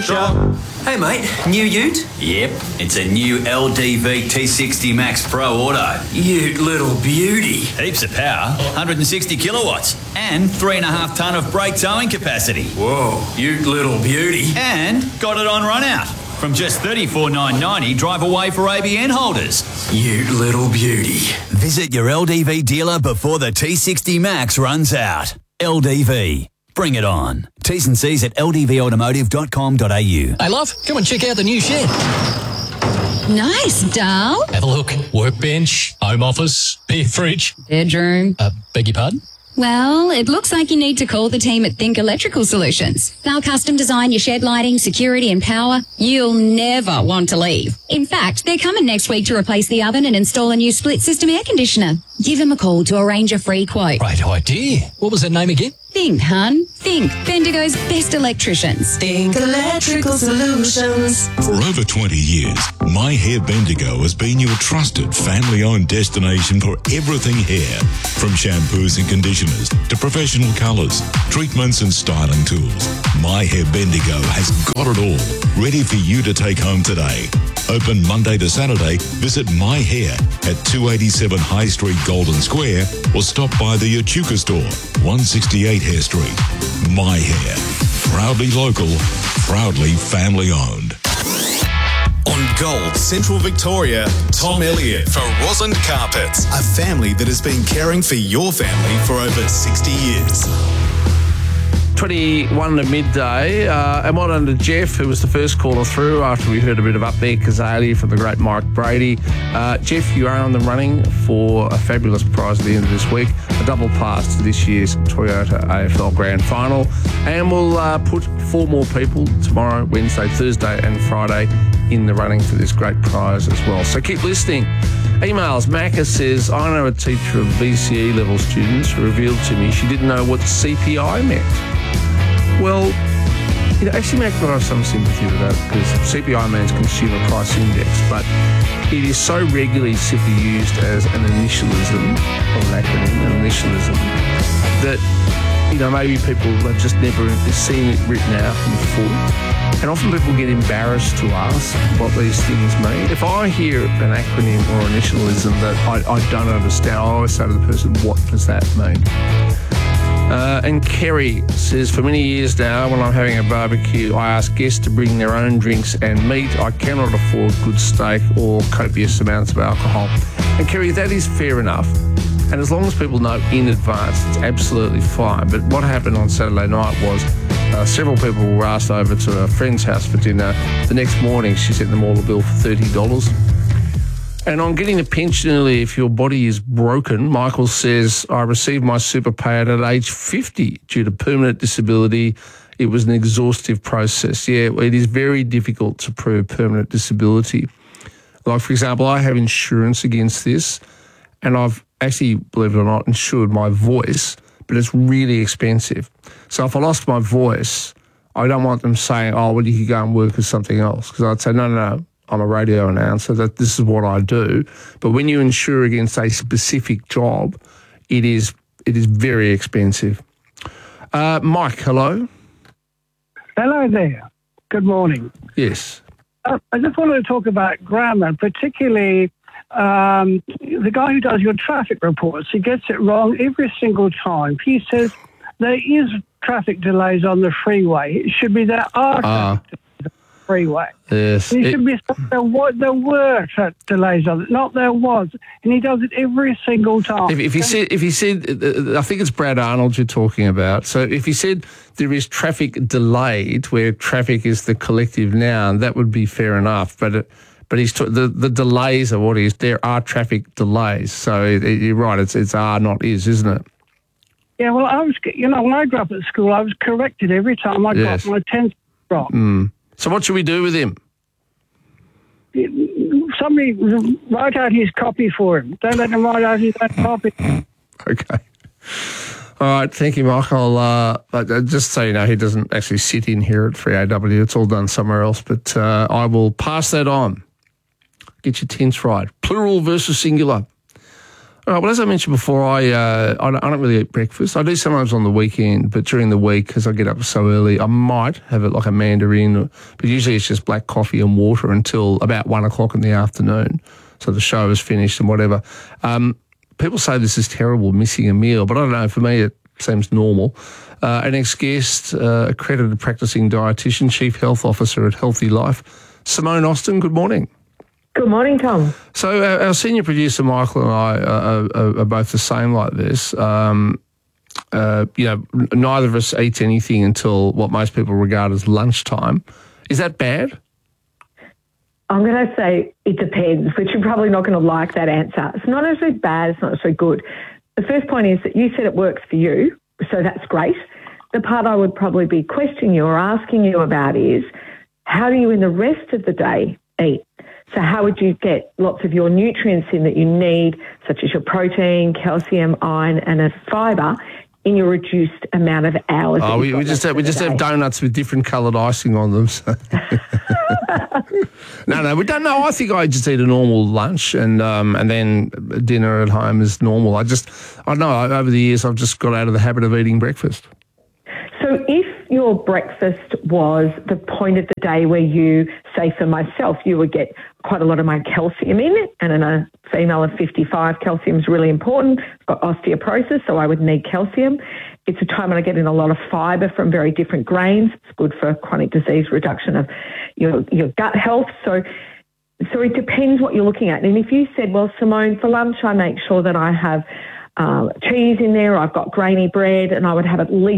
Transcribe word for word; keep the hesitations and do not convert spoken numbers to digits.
adventure. Hey mate, new ute? Yep, it's a new L D V T sixty Max Pro Auto. Ute little beauty. Heaps of power, one hundred sixty kilowatts, and three and a half tonne of brake towing capacity. Whoa, ute little beauty. And got it on run out. From just thirty-four thousand nine hundred ninety, drive away for A B N holders. Ute little beauty. Visit your L D V dealer before the T sixty Max runs out. L D V. Bring it on. T's and C's at l d v automotive dot com dot a u. Hey, love, come and check out the new shed. Nice, doll. Have a look. Workbench, home office, beer fridge. Bedroom. Uh, beg your pardon? Well, it looks like you need to call the team at Think Electrical Solutions. They'll custom design your shed lighting, security and power. You'll never want to leave. In fact, they're coming next week to replace the oven and install a new split system air conditioner. Give them a call to arrange a free quote. Great idea. What was that name again? Think, hun. Think. Bendigo's best electricians. Think Electrical Solutions. For over twenty years, My Hair Bendigo has been your trusted family-owned destination for everything hair. From shampoos and conditioners to professional colours, treatments and styling tools. My Hair Bendigo has got it all, ready for you to take home today. Open Monday to Saturday. Visit My Hair at two eighty-seven High Street, Golden Square, or stop by the Echuca store, one sixty-eight Hare Street. My Hair. Proudly local, proudly family-owned. On Gold, Central Victoria, Tom Elliott for Rosin Carpets, a family that has been caring for your family for over sixty years. twenty-one to midday, uh, and well done to Jeff, who was the first caller through after we heard a bit of Up There Kazali from the great Mike Brady. Uh, Jeff, you are on the running for a fabulous prize at the end of this week, a double pass to this year's Toyota A F L Grand Final, and we'll uh, put four more people tomorrow, Wednesday, Thursday and Friday in the running for this great prize as well. So keep listening. Emails. Macca says, I know a teacher of V C E level students who revealed to me she didn't know what C P I meant. Well, you know, actually, Mac, I have some sympathy with that because C P I means Consumer Price Index, but it is so regularly simply used as an initialism, or an acronym, an initialism, that, you know, maybe people have just never seen it written out before. And often people get embarrassed to ask what these things mean. If I hear an acronym or initialism that I, I don't understand, I always say to the person, what does that mean? Uh, and Kerry says, for many years now, when I'm having a barbecue, I ask guests to bring their own drinks and meat. I cannot afford good steak or copious amounts of alcohol. And Kerry, that is fair enough. And as long as people know in advance, it's absolutely fine. But what happened on Saturday night was uh, several people were asked over to a friend's house for dinner. The next morning, she sent them all a bill for thirty dollars. And on getting a pension early, if your body is broken, Michael says, I received my super payout at age fifty due to permanent disability. It was an exhaustive process. Yeah, it is very difficult to prove permanent disability. Like, for example, I have insurance against this, and I've actually, believe it or not, insured my voice, but it's really expensive. So if I lost my voice, I don't want them saying, oh, well, you could go and work with something else. Because I'd say, no, no, no. I'm a radio announcer, that this is what I do. But when you insure against a specific job, it is it is very expensive. Uh, Mike, hello. Hello there. Good morning. Yes. Uh, I just wanted to talk about grammar, particularly um, the guy who does your traffic reports. He gets it wrong every single time. He says there is traffic delays on the freeway. It should be there are uh. traffic delays on the freeway. Yes. It It, should be there were, there were tra- delays on it, not there was. And he does it every single time. if, if he said, if he said, uh, I think it's Brad Arnold you're talking about. So if he said there is traffic delayed, where traffic is the collective noun, that would be fair enough. But it, but he's t- the the delays are what he is. There are traffic delays. So it, it, you're right. It's it's are not is, isn't it? Yeah. Well, I was, you know, when I grew up at school, I was corrected every time I Yes. got my tenth wrong. Mm. So what should we do with him? Somebody write out his copy for him. Don't let him write out his own copy. Okay. All right. Thank you, Michael. Uh, just so you know, he doesn't actually sit in here at Free A W. It's all done somewhere else. But uh, I will pass that on. Get your tense right. Plural versus singular. All right, well, as I mentioned before, I, uh, I, don't, I don't really eat breakfast. I do sometimes on the weekend, but during the week, because I get up so early, I might have it like a mandarin, but usually it's just black coffee and water until about one o'clock in the afternoon. So the show is finished and whatever. Um, people say this is terrible, missing a meal, but I don't know. For me, it seems normal. Uh, our next guest, uh, accredited practicing dietitian, Chief Health Officer at Healthy Life, Simone Austin. Good morning. Good morning, Tom. So our, our senior producer, Michael, and I are, are, are both the same like this. Um, uh, you know, neither of us eats anything until what most people regard as lunchtime. Is that bad? I'm going to say it depends, but you're probably not going to like that answer. It's not necessarily bad. It's not necessarily good. The first point is that you said it works for you, so that's great. The part I would probably be questioning you or asking you about is, how do you in the rest of the day eat? So how would you get lots of your nutrients in that you need, such as your protein, calcium, iron, and a fibre, in your reduced amount of hours? Oh, we, we just have we just have donuts with different coloured icing on them. So. no, no, we don't know. I think I just eat a normal lunch, and um, and then dinner at home is normal. I just I don't know. Over the years, I've just got out of the habit of eating breakfast. So if your breakfast was the point of the day where you, say for myself, you would get quite a lot of my calcium in it, and in a female of fifty-five, calcium is really important. I've got osteoporosis, so I would need calcium. It's a time when I get in a lot of fibre from very different grains. It's good for chronic disease reduction of your, your gut health. So so it depends what you're looking at. And if you said, well, Simone, for lunch I make sure that I have uh, cheese in there, I've got grainy bread, and I would have at least